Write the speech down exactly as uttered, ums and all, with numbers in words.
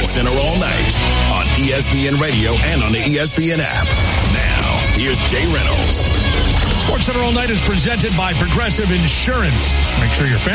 SportsCenter all night on E S P N Radio and on the E S P N app. Now, here's Jay Reynolds. SportsCenter all night is presented by Progressive Insurance. Make sure your family